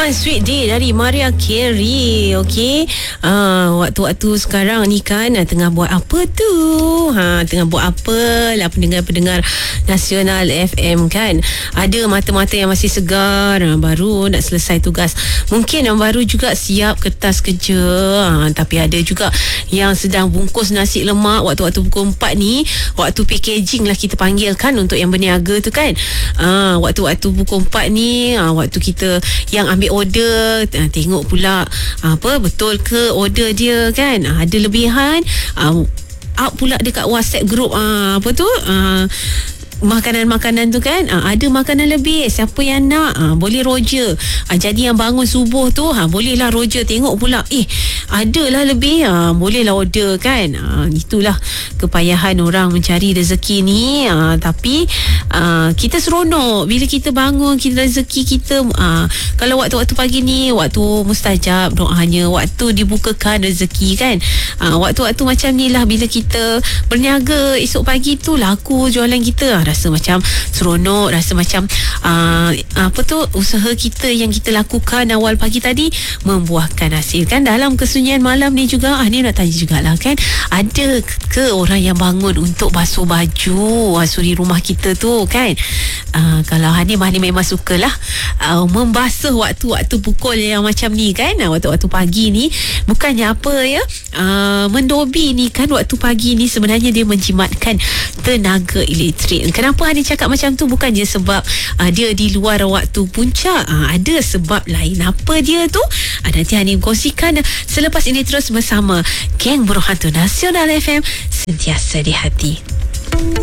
Sweet Day dari Mariah Carey. Okey. Waktu-waktu sekarang ni kan tengah buat apa tu? Tengah buat apa lah pendengar-pendengar Nasional FM kan? Ada mata-mata yang masih segar, baru nak selesai tugas. Mungkin yang baru juga siap kertas kerja. Tapi ada juga yang sedang bungkus nasi lemak waktu-waktu pukul 4 ni. Waktu packaging lah kita panggil kan untuk yang berniaga tu kan. Waktu-waktu pukul 4 ni, waktu kita yang ambil order, tengok pula apa betul ke order dia kan, ada lebihan, up pula dekat WhatsApp group apa tu, makanan-makanan tu kan, ada makanan lebih, siapa yang nak, boleh Roger. Jadi yang bangun subuh tu, bolehlah Roger tengok pula, adalah lebih, bolehlah order kan. Itulah kepayahan orang mencari rezeki ni. Tapi kita seronok bila kita bangun, kita rezeki kita. Kalau waktu-waktu pagi ni waktu mustajab doanya, waktu dibukakan rezeki kan. Waktu-waktu macam ni lah bila kita berniaga esok pagi tu, laku jualan kita, rasa macam seronok, rasa macam apa tu, usaha kita yang kita lakukan awal pagi tadi membuahkan hasil kan. Dalam kesunyian malam ni juga, ni nak tanya jugalah kan, ada ke orang yang bangun untuk basuh baju suri rumah kita tu kan. Kalau Hani memang sukalah membasuh waktu-waktu pukul yang macam ni kan, waktu-waktu pagi ni. Bukannya apa ya, mendobi ni kan, waktu pagi ni sebenarnya dia menjimatkan tenaga elektrik. Kenapa Hani cakap macam tu? Bukannya sebab dia di luar waktu puncak, ada sebab lain. Apa dia tu? Nanti Hani kongsikan selepas ini, terus bersama Geng Berhantu Nasional FM, sentiasa di hati.